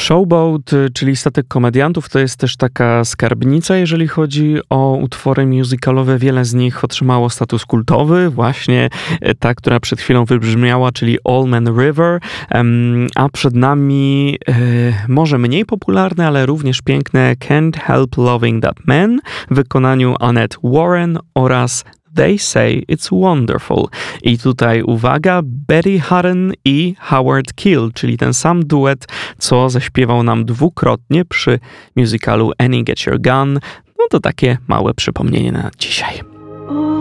Showboat, czyli Statek Komediantów, to jest też taka skarbnica, jeżeli chodzi o utwory musicalowe. Wiele z nich otrzymało status kultowy, właśnie ta, która przed chwilą wybrzmiała, czyli Allman River, a przed nami może mniej popularne, ale również piękne Can't Help Loving That Man w wykonaniu Annette Warren oraz They Say It's Wonderful. I tutaj uwaga, Betty Hutton i Howard Keel, czyli ten sam duet, co zaśpiewał nam dwukrotnie przy musicalu Annie Get Your Gun. No to takie małe przypomnienie na dzisiaj.